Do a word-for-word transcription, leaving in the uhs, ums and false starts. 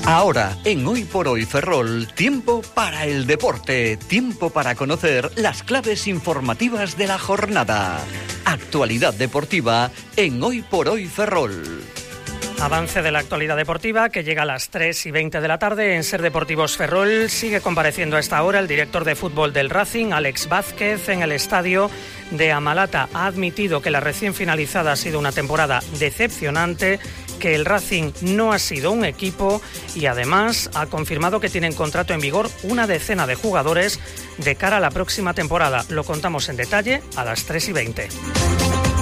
Ahora, en Hoy por Hoy Ferrol, tiempo para el deporte, tiempo para conocer las claves informativas de la jornada. Actualidad deportiva en Hoy por Hoy Ferrol. Avance de la actualidad deportiva que llega a las tres y veinte de la tarde en Ser Deportivos Ferrol. Sigue compareciendo a esta hora el director de fútbol del Racing, Alex Vázquez, en el estadio de Amalata. Ha admitido que la recién finalizada ha sido una temporada decepcionante, que el Racing no ha sido un equipo y además ha confirmado que tienen contrato en vigor una decena de jugadores de cara a la próxima temporada. Lo contamos en detalle a las tres y veinte.